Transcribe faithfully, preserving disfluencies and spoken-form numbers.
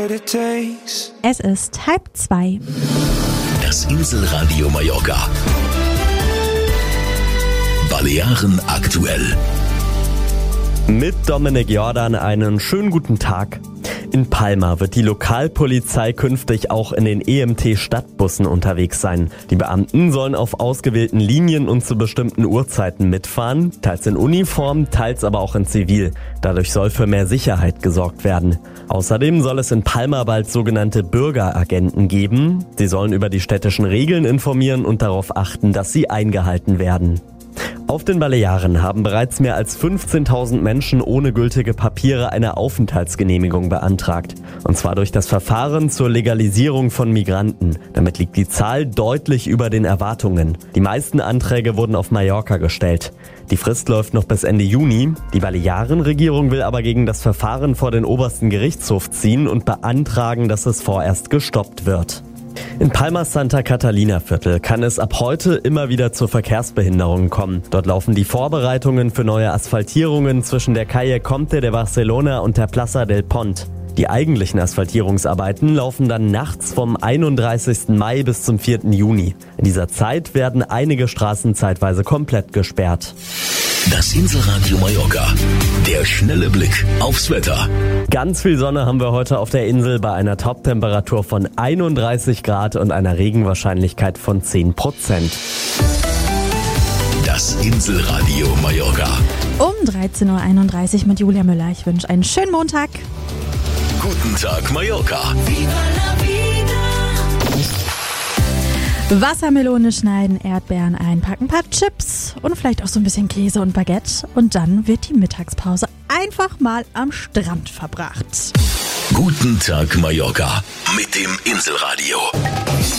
what it takes. Es ist halb zwei. Das Inselradio Mallorca. Balearen aktuell. Mit Dominik Jordan einen schönen guten Tag. In Palma wird die Lokalpolizei künftig auch in den E M T-Stadtbussen unterwegs sein. Die Beamten sollen auf ausgewählten Linien und zu bestimmten Uhrzeiten mitfahren, teils in Uniform, teils aber auch in Zivil. Dadurch soll für mehr Sicherheit gesorgt werden. Außerdem soll es in Palma bald sogenannte Bürgeragenten geben. Sie sollen über die städtischen Regeln informieren und darauf achten, dass sie eingehalten werden. Auf den Balearen haben bereits mehr als fünfzehntausend Menschen ohne gültige Papiere eine Aufenthaltsgenehmigung beantragt. Und zwar durch das Verfahren zur Legalisierung von Migranten. Damit liegt die Zahl deutlich über den Erwartungen. Die meisten Anträge wurden auf Mallorca gestellt. Die Frist läuft noch bis Ende Juni. Die Balearenregierung will aber gegen das Verfahren vor den obersten Gerichtshof ziehen und beantragen, dass es vorerst gestoppt wird. In Palmas Santa Catalina Viertel kann es ab heute immer wieder zu Verkehrsbehinderungen kommen. Dort laufen die Vorbereitungen für neue Asphaltierungen zwischen der Calle Comte de Barcelona und der Plaza del Pont. Die eigentlichen Asphaltierungsarbeiten laufen dann nachts vom einunddreißigsten Mai bis zum vierten Juni. In dieser Zeit werden einige Straßen zeitweise komplett gesperrt. Das Inselradio Mallorca. Der schnelle Blick aufs Wetter. Ganz viel Sonne haben wir heute auf der Insel bei einer Toptemperatur von einunddreißig Grad und einer Regenwahrscheinlichkeit von zehn Prozent. Das Inselradio Mallorca. Um dreizehn Uhr einunddreißig mit Julia Müller. Ich wünsche einen schönen Montag. Guten Tag Mallorca. Wassermelone schneiden, Erdbeeren einpacken, ein paar Chips und vielleicht auch so ein bisschen Käse und Baguette. Und dann wird die Mittagspause einfach mal am Strand verbracht. Guten Tag Mallorca mit dem Inselradio.